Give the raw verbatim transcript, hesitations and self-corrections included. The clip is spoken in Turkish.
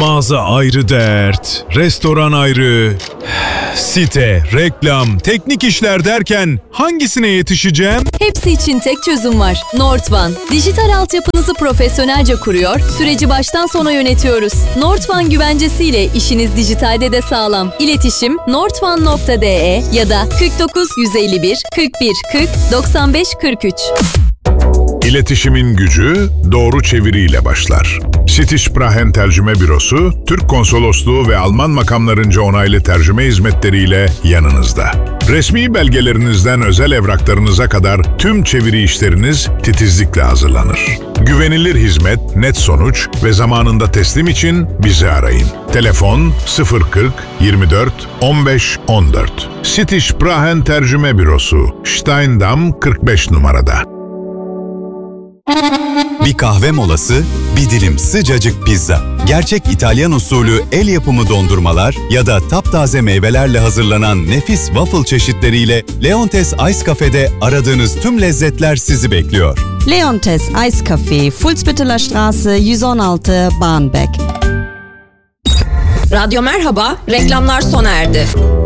Mağaza ayrı dert, restoran ayrı, site, reklam, teknik işler derken hangisine yetişeceğim? Hepsi için tek çözüm var. Nordvan. Dijital altyapınızı profesyonelce kuruyor, süreci baştan sona yönetiyoruz. Nordvan güvencesiyle işiniz dijitalde de sağlam. İletişim nordvan nokta de ya da kırk dokuz yüz elli bir kırk bir kırk doksan beş kırk üç. İletişimin gücü doğru çeviriyle başlar. Sitişprahen Tercüme Bürosu, Türk Konsolosluğu ve Alman makamlarınca onaylı tercüme hizmetleriyle yanınızda. Resmi belgelerinizden özel evraklarınıza kadar tüm çeviri işleriniz titizlikle hazırlanır. Güvenilir hizmet, net sonuç ve zamanında teslim için bizi arayın. Telefon sıfır kırk yirmi dört on beş on dört. Sitişprahen Tercüme Bürosu, Steindamm kırk beş numarada. Bir kahve molası, bir dilim sıcacık pizza. Gerçek İtalyan usulü el yapımı dondurmalar ya da taptaze meyvelerle hazırlanan nefis waffle çeşitleriyle Leontes Ice Cafe'de aradığınız tüm lezzetler sizi bekliyor. Leontes Ice Cafe, Fuhlsbütteler Straße yüz on altı, Barmbek. Radyo Merhaba, reklamlar sona erdi.